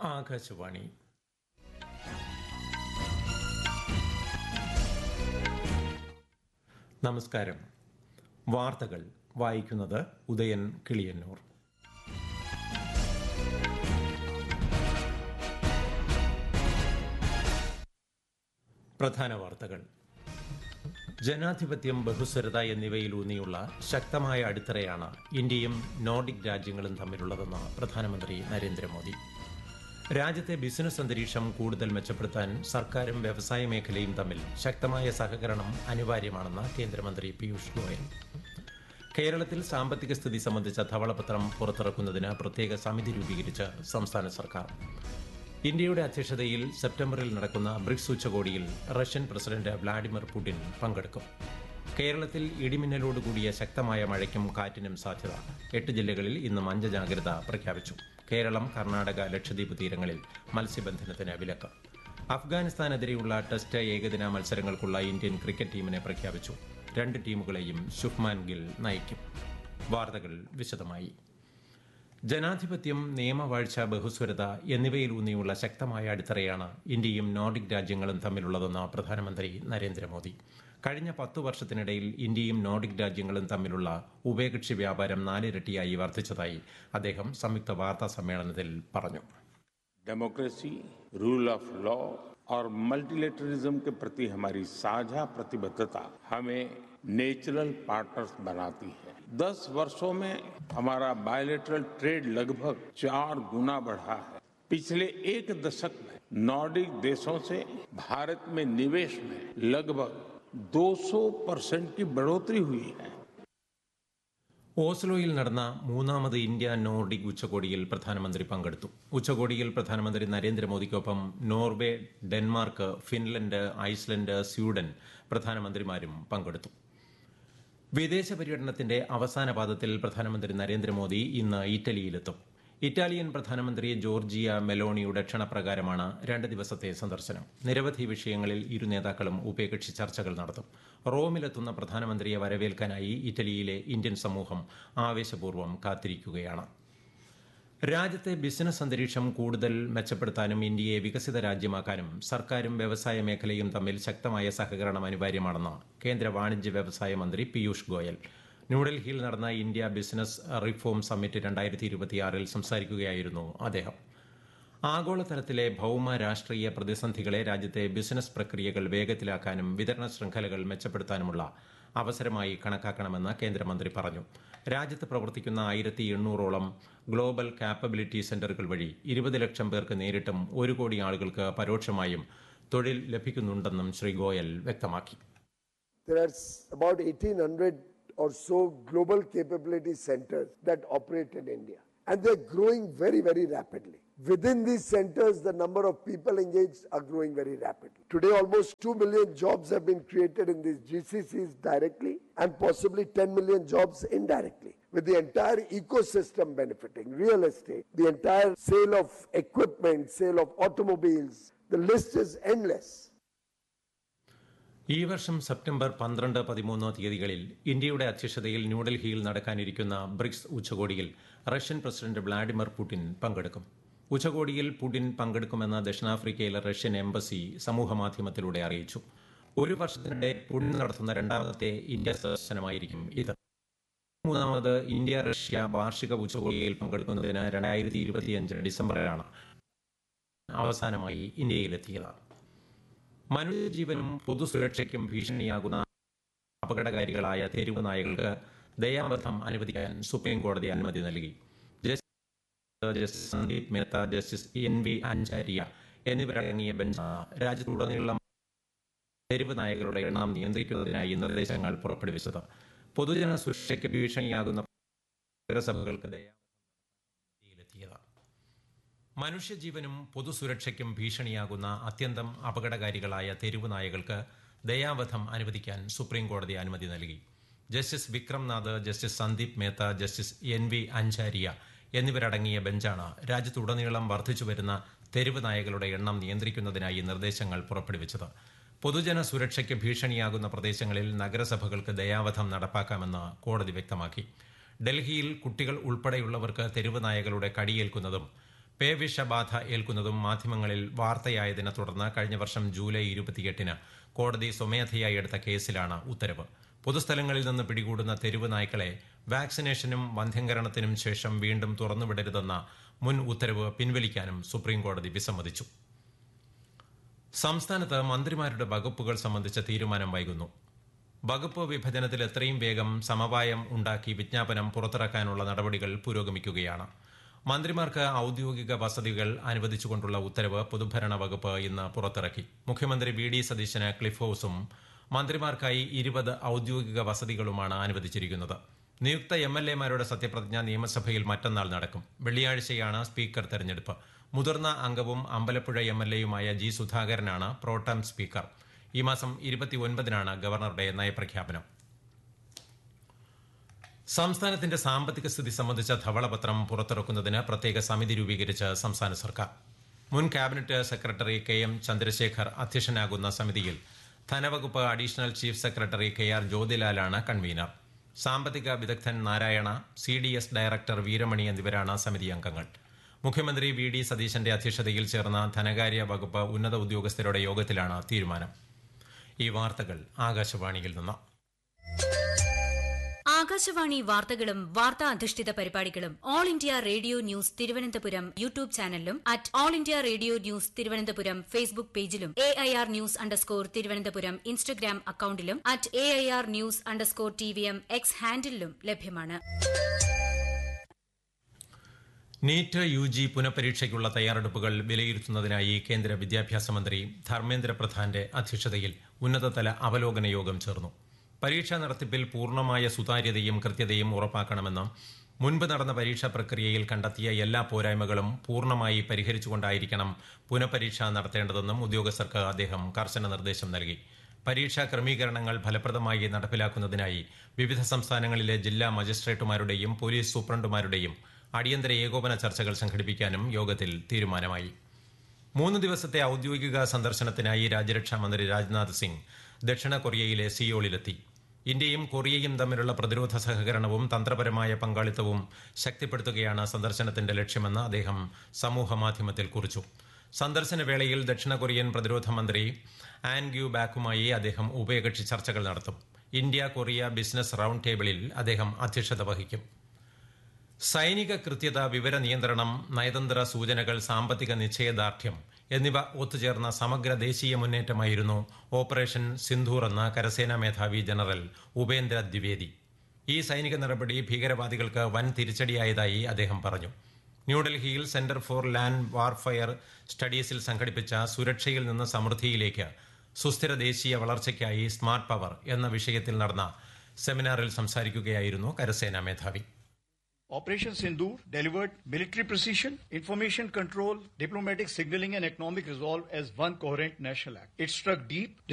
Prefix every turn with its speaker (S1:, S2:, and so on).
S1: ആകാശവാണി. നമസ്കാരം. വാർത്തകൾ വായിക്കുന്നത് ഉദയൻ കിളിയന്നൂർ. പ്രധാന വാർത്തകൾ. ജനാധിപത്യം, ബഹുസ്വരത എന്നിവയിലൂന്നിയുള്ള ശക്തമായ അടിത്തറയാണ് ഇന്ത്യയും നോർഡിക് രാജ്യങ്ങളും തമ്മിലുള്ളതെന്ന് പ്രധാനമന്ത്രി നരേന്ദ്രമോദി. രാജ്യത്തെ ബിസിനസ് അന്തരീക്ഷം കൂടുതൽ മെച്ചപ്പെടുത്താൻ സർക്കാരും വ്യവസായ മേഖലയും തമ്മിൽ ശക്തമായ സഹകരണം അനിവാര്യമാണെന്ന് കേന്ദ്രമന്ത്രി പീയൂഷ് ഗോയൽ. കേരളത്തിൽ സാമ്പത്തിക സ്ഥിതി സംബന്ധിച്ച ധവളപത്രം പുറത്തിറക്കുന്നതിന് പ്രത്യേക സമിതി രൂപീകരിച്ച് സംസ്ഥാന സർക്കാർ. ഇന്ത്യയുടെ അധ്യക്ഷതയിൽ സെപ്റ്റംബറിൽ നടക്കുന്ന ബ്രിക്സ് ഉച്ചകോടിയിൽ റഷ്യൻ പ്രസിഡന്റ് വ്ളാഡിമിർ പുടിൻ പങ്കെടുക്കും. കേരളത്തിൽ ഇടിമിന്നലോടുകൂടിയ ശക്തമായ മഴയ്ക്കും കാറ്റിനും സാധ്യത. 8 ജില്ലകളിൽ ഇന്ന് മഞ്ഞ ജാഗ്രത പ്രഖ്യാപിച്ചു. കേരളം, കർണാടക, ലക്ഷദ്വീപ് തീരങ്ങളിൽ മത്സ്യബന്ധനത്തിന് വിലക്ക്. അഫ്ഗാനിസ്ഥാനെതിരെയുള്ള ടെസ്റ്റ് ഏകദിന മത്സരങ്ങൾക്കുള്ള ഇന്ത്യൻ ക്രിക്കറ്റ് ടീമിനെ പ്രഖ്യാപിച്ചു. 2 ടീമുകളെയും ശുഭ്മാൻ ഗിൽ നയിക്കും. വാർത്തകൾ വിശദമായി. ജനാധിപത്യം, നിയമവാഴ്ച, ബഹുസ്വരത എന്നിവയിലൂന്നിയുള്ള ശക്തമായ അടിത്തറയാണ് ഇന്ത്യയും നോർഡിക് രാജ്യങ്ങളും തമ്മിലുള്ളതെന്ന് പ്രധാനമന്ത്രി നരേന്ദ്രമോദി. കഴിഞ്ഞ 10 വർഷത്തിനിടയിൽ ഇന്ത്യയും നോർഡിക് രാജ്യങ്ങളും തമ്മിലുള്ള ഉഭയകക്ഷി വ്യാപാരം 4 ഇരട്ടിയായി വർദ്ധിച്ചതായി അദ്ദേഹം സംയുക്ത വാർത്താ സമ്മേളനത്തിൽ പറഞ്ഞു.
S2: डेमोक्रेसी, रूल ऑफ लॉ और मल्टीलेटरिज्म के प्रति हमारी साझा प्रतिबद्धता हमें नेचुरल पार्टनर्स बनाती है. 10 वर्षों में हमारा बायलैटरल ट्रेड लगभग 4 गुना बढ़ा है. पिछले 1 दशक में नॉर्डिक देशों से भारत में निवेश में लगभग 200% की बढ़ोतरी हुई है.
S1: ഓസ്ലോയിൽ നടന്ന 3ാമത് ഇന്ത്യ നോർഡിക് ഉച്ചകോടിയിൽ പ്രധാനമന്ത്രി പങ്കെടുത്തു. ഉച്ചകോടിയിൽ പ്രധാനമന്ത്രി നരേന്ദ്രമോദിക്കൊപ്പം Norway, Denmark, Finland, Iceland, Sweden പ്രധാനമന്ത്രിമാരും പങ്കെടുത്തു. വിദേശ പര്യടനത്തിന്റെ അവസാന പാദത്തിൽ പ്രധാനമന്ത്രി നരേന്ദ്രമോദി ഇന്ന് ഇറ്റലിയിലെത്തും. ഇറ്റാലിയൻ പ്രധാനമന്ത്രി ജോർജിയ മെലോണിയുടെ ക്ഷണപ്രകാരമാണ് 2 ദിവസത്തെ സന്ദർശനം. നിരവധി വിഷയങ്ങളിൽ ഇരു നേതാക്കളും ഉഭയകക്ഷി ചർച്ചകൾ നടത്തും. റോമിലെത്തുന്ന പ്രധാനമന്ത്രിയെ വരവേൽക്കാനായി ഇറ്റലിയിലെ ഇന്ത്യൻ സമൂഹം ആവേശപൂർവ്വം കാത്തിരിക്കുകയാണ്. രാജ്യത്തെ ബിസിനസ് അന്തരീക്ഷം കൂടുതൽ മെച്ചപ്പെടുത്താനും ഇന്ത്യയെ വികസിത രാജ്യമാക്കാനും സർക്കാരും വ്യവസായ മേഖലയും തമ്മിൽ ശക്തമായ സഹകരണം അനിവാര്യമാണെന്ന് കേന്ദ്ര വാണിജ്യ വ്യവസായ മന്ത്രി പീയൂഷ് ഗോയൽ. ന്യൂഡൽഹിയിൽ നടന്ന ഇന്ത്യ ബിസിനസ് റിഫോം സമ്മിറ്റ് 2026 സംസാരിക്കുകയായിരുന്നു അദ്ദേഹം. ആഗോളതലത്തിലെ ഭൌമ രാഷ്ട്രീയ പ്രതിസന്ധികളെ രാജ്യത്തെ ബിസിനസ് പ്രക്രിയകൾ വേഗത്തിലാക്കാനും വിതരണ ശൃംഖലകൾ മെച്ചപ്പെടുത്താനുമുള്ള അവസരമായി കണക്കാക്കണമെന്ന് കേന്ദ്രമന്ത്രി പറഞ്ഞു. രാജ്യത്ത് പ്രവർത്തിക്കുന്ന 1800ഓളം ഗ്ലോബൽ കാപ്പബിലിറ്റി സെന്ററുകൾ വഴി 20 ലക്ഷം പേർക്ക് നേരിട്ടും 1 കോടി ആളുകൾക്ക് പരോക്ഷമായും തൊഴിൽ ലഭിക്കുന്നുണ്ടെന്നും ശ്രീ ഗോയൽ വ്യക്തമാക്കി.
S3: There are about 1800 or so global capability centers that operate in India, and they're growing very, very rapidly. Within these centers, the number of people engaged are growing very rapidly. Today, almost 2 million jobs have been created in these GCCs directly and possibly 10 million jobs indirectly, with the entire ecosystem benefiting, real estate, the entire sale of equipment, sale of automobiles. The list is endless.
S1: ഈ വർഷം September 12, 13 തീയതികളിൽ ഇന്ത്യയുടെ അധ്യക്ഷതയിൽ ന്യൂഡൽഹിയിൽ നടക്കാനിരിക്കുന്ന BRICS ഉച്ചകോടിയിൽ Russian president Vladimir Putin പങ്കെടുക്കും. ഉച്ചകോടിയിൽ പുടിൻ പങ്കെടുക്കുമെന്ന് ദക്ഷിണാഫ്രിക്കയിലെ റഷ്യൻ എംബസി സമൂഹമാധ്യമത്തിലൂടെ അറിയിച്ചു. 1 വർഷത്തിനിടെ പുടിൻ നടത്തുന്ന 2ാമത്തെ ഇന്ത്യ സന്ദർശനമായിരിക്കും ഇത്. 3ാമത് ഇന്ത്യ റഷ്യ വാർഷിക ഉച്ചകോടിയിൽ പങ്കെടുക്കുന്നതിന് 2025 ഡിസംബറിലാണ് അവസാനമായി ഇന്ത്യയിലെത്തിയത്. മനുഷ്യജീവനും പൊതുസുരക്ഷയ്ക്കും ഭീഷണിയാകുന്ന അപകടകാരികളായ തെരുവ് നായകൾക്ക് ദയാവധം അനുവദിക്കാൻ സുപ്രീം കോടതി അനുമതി നൽകി. Justice Sandeep Mehta, justice NV ആചാര്യ എന്നിവരടങ്ങിയ ബെഞ്ചാണ് രാജ്യത്തുടനീളം തെരുവ് നായകളുടെ എണ്ണം നിയന്ത്രിക്കുന്നതിനായി നിർദ്ദേശങ്ങൾ പുറപ്പെടുവിച്ചത്. പൊതുജന സുരക്ഷയ്ക്ക് ഭീഷണിയാകുന്ന നഗരസഭകൾക്ക് ദയാവധം. മനുഷ്യജീവനും പൊതുസുരക്ഷയ്ക്കും ഭീഷണിയാകുന്ന അത്യന്തം അപകടകാരികളായ തെരുവ് നായകൾക്ക് ദയാവധം അനുവദിക്കാൻ സുപ്രീം കോടതി അനുമതി നൽകി. Justice Vikramnath, justice Sandeep Mehta, justice NV ആചാര്യ എന്നിവരടങ്ങിയ ബെഞ്ചാണ് രാജ്യത്തുടനീളം വർദ്ധിച്ചുവരുന്ന തെരുവ് നായകളുടെ എണ്ണം നിയന്ത്രിക്കുന്നതിനായി നിർദ്ദേശങ്ങൾ പുറപ്പെടുവിച്ചത്. പൊതുജന സുരക്ഷയ്ക്ക് ഭീഷണിയാകുന്ന പ്രദേശങ്ങളിൽ നഗരസഭകൾക്ക് ദയാവധം നടപ്പാക്കാമെന്ന് കോടതി വ്യക്തമാക്കി. ഡൽഹിയിൽ കുട്ടികൾ ഉൾപ്പെടെയുള്ളവർക്ക് തെരുവ് നായകളുടെ കടിയേൽക്കുന്നതും പേവിഷബാധ ഏൽക്കുന്നതും മാധ്യമങ്ങളിൽ വാർത്തയായതിനെ തുടർന്ന് കഴിഞ്ഞ വർഷം ജൂലൈ 28-ന് കോടതി സ്വമേധയായി എടുത്ത കേസിലാണ് ഉത്തരവ്. പൊതുസ്ഥലങ്ങളിൽ നിന്ന് പിടികൂടുന്ന തെരുവ് നായ്ക്കളെ വാക്സിനേഷനും വന്ധ്യംകരണത്തിനും ശേഷം വീണ്ടും തുറന്നുവിടരുതെന്ന മുൻ ഉത്തരവ് പിൻവലിക്കാനും സുപ്രീംകോടതി വിസമ്മതിച്ചു. സംസ്ഥാനത്ത് മന്ത്രിമാരുടെ വകുപ്പുകൾ സംബന്ധിച്ച തീരുമാനം വൈകുന്നു. വകുപ്പ് വിഭജനത്തിൽ എത്രയും വേഗം സമവായം ഉണ്ടാക്കി വിജ്ഞാപനം പുറത്തിറക്കാനുള്ള നടപടികൾ പുരോഗമിക്കുകയാണ്. മന്ത്രിമാർക്ക് ഔദ്യോഗിക വസതികൾ അനുവദിച്ചുകൊണ്ടുള്ള ഉത്തരവ് പൊതുഭരണ വകുപ്പ് ഇന്ന് പുറത്തിറക്കി. മുഖ്യമന്ത്രി വി ഡി സതീശന് ക്ലിഫ് ഹൌസും മന്ത്രിമാർക്കായി 20 ഔദ്യോഗിക വസതികളുമാണ് അനുവദിച്ചിരിക്കുന്നത്. നിയുക്ത MLA-മാരുടെ സത്യപ്രതിജ്ഞ നിയമസഭയിൽ മറ്റന്നാൾ നടക്കും. വെള്ളിയാഴ്ചയാണ് സ്പീക്കർ തെരഞ്ഞെടുപ്പ്. മുതിർന്ന അംഗവും അമ്പലപ്പുഴ MLA-യുമായ ജി സുധാകരനാണ് പ്രോട്ടം സ്പീക്കർ. ഈ മാസം 29-നാണ് ഗവർണറുടെ നയപ്രഖ്യാപനം. സംസ്ഥാനത്തിന്റെ സാമ്പത്തിക സ്ഥിതി സംബന്ധിച്ച ധവളപത്രം പുറത്തിറക്കുന്നതിന് പ്രത്യേക സമിതി രൂപീകരിച്ച് സംസ്ഥാന സർക്കാർ. മുൻ ക്യാബിനറ്റ് സെക്രട്ടറി KM ചന്ദ്രശേഖർ അധ്യക്ഷനാകുന്ന സമിതിയിൽ ധനവകുപ്പ് additional chief secretary KR ജ്യോതിലാലാണ് convener. സാമ്പത്തിക വിദഗ്ധൻ നാരായണ, CDS ഡയറക്ടർ വീരമണി എന്നിവരാണ് സമിതി അംഗങ്ങൾ. മുഖ്യമന്ത്രി വി ഡി സതീശന്റെ അധ്യക്ഷതയിൽ ചേർന്ന ധനകാര്യ വകുപ്പ് ഉന്നത ഉദ്യോഗസ്ഥരുടെ യോഗത്തിലാണ് തീരുമാനം. ഈ വാർത്തകൾ ആകാശവാണിയിൽ നിന്ന്.
S4: ആകാശവാണി വാർത്തകളും വാർത്താ അധിഷ്ഠിത പരിപാടികളും all India radio news Thiruvananthapuram YouTube ചാനലിലും @all India radio news Thiruvananthapuram Facebook പേജിലും AIR ന്യൂസ് _തിരുവനന്തപുരം ഇൻസ്റ്റഗ്രാം അക്കൌണ്ടിലും @AIR ന്യൂസ് _TVM X ഹാൻഡിലും ലഭ്യമാണ്.
S1: നീറ്റ് UG പുനഃപരീക്ഷയ്ക്കുള്ള തയ്യാറെടുപ്പുകൾ വിലയിരുത്തുന്നതിനായി കേന്ദ്ര വിദ്യാഭ്യാസ മന്ത്രി ധർമ്മേന്ദ്ര പ്രധാന്റെ അധ്യക്ഷതയിൽ ഉന്നതതല അവലോകന യോഗം ചേർന്നു. പരീക്ഷാ നടത്തിപ്പിൽ പൂർണ്ണമായ സുതാര്യതയും കൃത്യതയും ഉറപ്പാക്കണമെന്നും മുൻപ് നടന്ന പരീക്ഷാ പ്രക്രിയയിൽ കണ്ടെത്തിയ എല്ലാ പോരായ്മകളും പൂർണ്ണമായി പരിഹരിച്ചുകൊണ്ടായിരിക്കണം പുനഃപരീക്ഷ നടത്തേണ്ടതെന്നും ഉദ്യോഗസ്ഥർക്ക് അദ്ദേഹം കർശന നിർദ്ദേശം നൽകി. പരീക്ഷാ ക്രമീകരണങ്ങൾ ഫലപ്രദമായി നടപ്പിലാക്കുന്നതിനായി വിവിധ സംസ്ഥാനങ്ങളിലെ ജില്ലാ മജിസ്ട്രേറ്റുമാരുടെയും പോലീസ് സൂപ്രണ്ടുമാരുടെയും അടിയന്തര ഏകോപന ചർച്ചകൾ സംഘടിപ്പിക്കാനും യോഗത്തിൽ തീരുമാനമായി. 3 ദിവസത്തെ ഔദ്യോഗിക സന്ദർശനത്തിനായി രാജ്യരക്ഷാമന്ത്രി രാജ്നാഥ് സിംഗ് ദക്ഷിണ കൊറിയയിലെ സിയോളിലെത്തി. ഇന്ത്യയും കൊറിയയും തമ്മിലുള്ള പ്രതിരോധ സഹകരണവും തന്ത്രപരമായ പങ്കാളിത്തവും ശക്തിപ്പെടുത്തുകയാണ് സന്ദർശനത്തിന്റെ ലക്ഷ്യമെന്ന് അദ്ദേഹം സമൂഹമാധ്യമത്തിൽ കുറിച്ചു. സന്ദർശന വേളയിൽ ദക്ഷിണ കൊറിയൻ പ്രതിരോധ മന്ത്രി ആൻ ഗ്യു ബാക്കുമായി അദ്ദേഹം ഉഭയകക്ഷി ചർച്ചകൾ നടത്തും. ഇന്ത്യ കൊറിയ ബിസിനസ് റൌണ്ട് ടേബിളിൽ അദ്ദേഹം അധ്യക്ഷത വഹിക്കും. സൈനിക കൃത്യത, വിവര നിയന്ത്രണം, നയതന്ത്ര സൂചനകൾ, സാമ്പത്തിക നിശ്ചയദാർഢ്യം എന്നിവ ഒത്തുചേർന്ന സമഗ്ര ദേശീയ മുന്നേറ്റമായിരുന്നു ഓപ്പറേഷൻ സിന്ധൂർ എന്ന കരസേനാ മേധാവി ജനറൽ ഉപേന്ദ്ര ദ്വിവേദി. ഈ സൈനിക നടപടി ഭീകരവാദികൾക്ക് വൻ തിരിച്ചടിയായതായി അദ്ദേഹം പറഞ്ഞു. ന്യൂഡൽഹിയിൽ സെന്റർ ഫോർ ലാൻഡ് വാർഫെയർ സ്റ്റഡീസിൽ സംഘടിപ്പിച്ച സുരക്ഷയിൽ നിന്ന് സമൃദ്ധിയിലേക്ക് സുസ്ഥിര ദേശീയ വളർച്ചയ്ക്കായി സ്മാർട്ട് പവർ എന്ന വിഷയത്തിൽ നടന്ന സെമിനാറിൽ സംസാരിക്കുകയായിരുന്നു കരസേനാ മേധാവി.
S5: Operation Sindoor delivered military precision, information control, diplomatic signaling and economic resolve as one coherent national act. It struck deep,